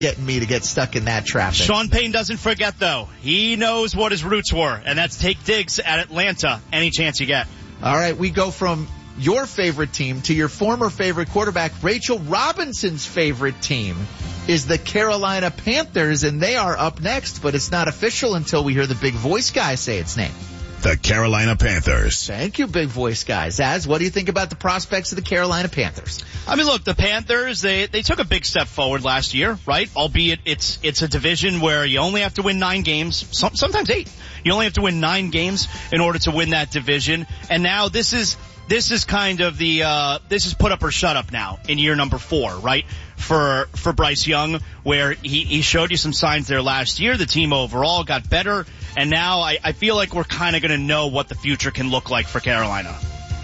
getting me to get stuck in that traffic. Sean Payton doesn't forget, though. He knows what his roots were, and that's take digs at Atlanta any chance you get. All right, we go from your favorite team to your former favorite quarterback. Rachel Robinson's favorite team is the Carolina Panthers, and they are up next, but it's not official until we hear the big voice guy say its name. The Carolina Panthers. Thank you, big voice guy. Zaz, what do you think about the prospects of the Carolina Panthers? I mean, look, the Panthers, they took a big step forward last year, right? Albeit it's a division where you only have to win 9 games, sometimes 8. You only have to win 9 games in order to win that division. And now this is kind of this is put up or shut up now in year number 4, right? For Bryce Young, where he showed you some signs there last year. The team overall got better, and now I feel like we're kind of going to know what the future can look like for Carolina.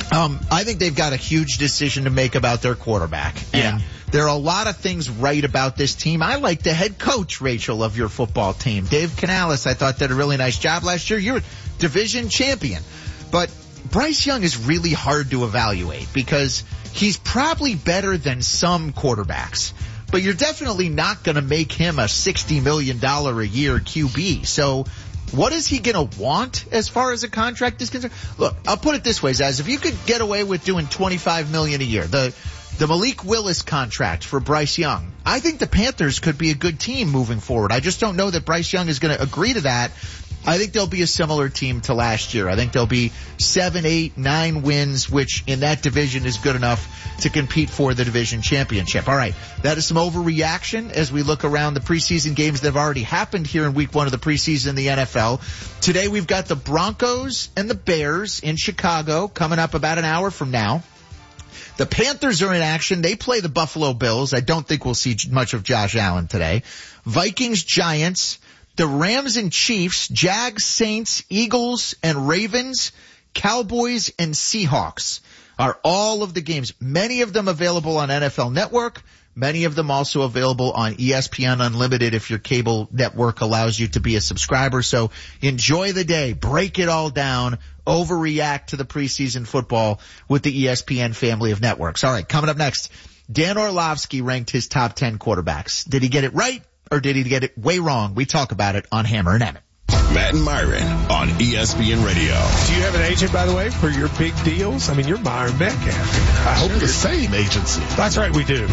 I think they've got a huge decision to make about their quarterback. And there are a lot of things right about this team. I like the head coach, Rachel, of your football team. Dave Canales, I thought, did a really nice job last year. You're a division champion. But Bryce Young is really hard to evaluate because he's probably better than some quarterbacks. But you're definitely not going to make him a $60 million a year QB. So what is he going to want as far as a contract is concerned? Look, I'll put it this way, Zaz. If you could get away with doing $25 million a year, the Malik Willis contract for Bryce Young, I think the Panthers could be a good team moving forward. I just don't know that Bryce Young is going to agree to that. I think they'll be a similar team to last year. I think they'll be 7, 8, 9 wins, which in that division is good enough to compete for the division championship. All right, that is some overreaction as we look around the preseason games that have already happened here in week 1 of the preseason in the NFL. Today we've got the Broncos and the Bears in Chicago coming up about an hour from now. The Panthers are in action. They play the Buffalo Bills. I don't think we'll see much of Josh Allen today. Vikings, Giants. The Rams and Chiefs, Jags, Saints, Eagles, and Ravens, Cowboys, and Seahawks are all of the games. Many of them available on NFL Network. Many of them also available on ESPN Unlimited if your cable network allows you to be a subscriber. So enjoy the day. Break it all down. Overreact to the preseason football with the ESPN family of networks. All right, coming up next, Dan Orlovsky ranked his top 10 quarterbacks. Did he get it right? Or did he get it way wrong? We talk about it on Hammer and Emmett. Matt and Myron on ESPN Radio. Do you have an agent, by the way, for your big deals? I mean, you're Myron Metcalf. I hope the same agency. That's right, we do.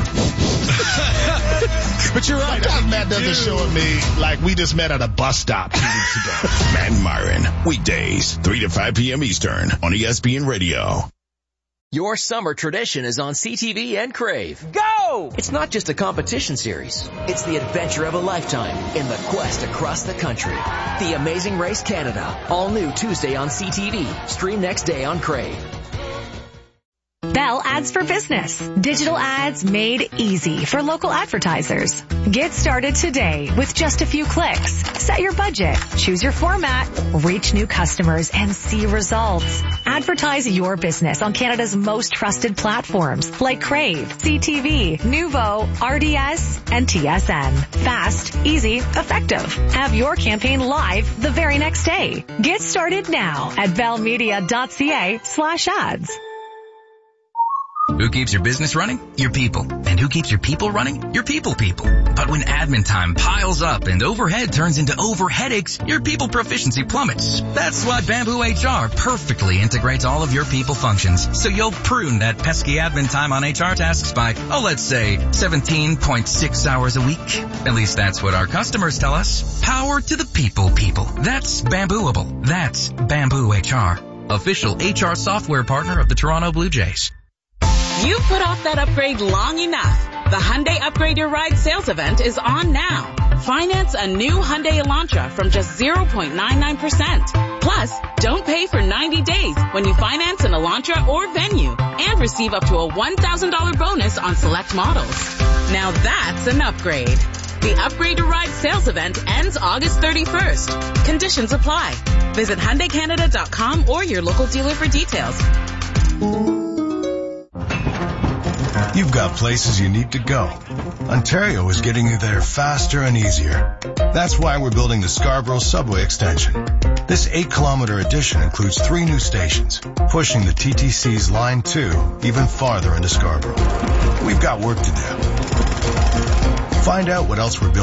But you're right. Sometimes Matt doesn't show at me like we just met at a bus stop 2 weeks ago. Matt and Myron, weekdays, 3 to 5 p.m. Eastern on ESPN Radio. Your summer tradition is on CTV and Crave. Go! It's not just a competition series. It's the adventure of a lifetime in the quest across the country. The Amazing Race Canada. All new Tuesday on CTV. Stream next day on Crave. Bell Ads for Business. Digital ads made easy for local advertisers. Get started today with just a few clicks. Set your budget, choose your format, reach new customers, and see results. Advertise your business on Canada's most trusted platforms like Crave, CTV, Nuvo, RDS, and TSN. Fast, easy, effective. Have your campaign live the very next day. Get started now at bellmedia.ca/ads. Who keeps your business running? Your people. And who keeps your people running? Your people. But when admin time piles up and overhead turns into overheadaches, your people proficiency plummets. That's why Bamboo HR perfectly integrates all of your people functions. So you'll prune that pesky admin time on HR tasks by, let's say 17.6 hours a week. At least that's what our customers tell us. Power to the people. That's Bambooable. That's Bamboo HR. Official HR software partner of the Toronto Blue Jays. You've put off that upgrade long enough. The Hyundai Upgrade Your Ride sales event is on now. Finance a new Hyundai Elantra from just 0.99%. Plus, don't pay for 90 days when you finance an Elantra or Venue and receive up to a $1,000 bonus on select models. Now that's an upgrade. The Upgrade Your Ride sales event ends August 31st. Conditions apply. Visit HyundaiCanada.com or your local dealer for details. You've got places you need to go. Ontario is getting you there faster and easier. That's why we're building the Scarborough Subway Extension. This 8-kilometer addition includes 3 new stations, pushing the TTC's Line 2 even farther into Scarborough. We've got work to do. Find out what else we're building